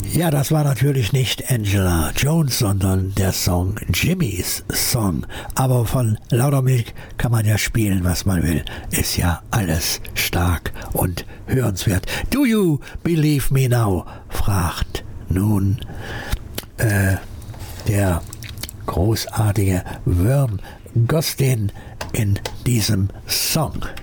Ja, das war natürlich nicht Angela Jones, sondern der Song Jimmys Song. Aber von Laudermilk kann man ja spielen, was man will. Ist ja alles stark und hörenswert. Do you believe me now? Fragt nun der großartige Vern Gosdin in diesem Song.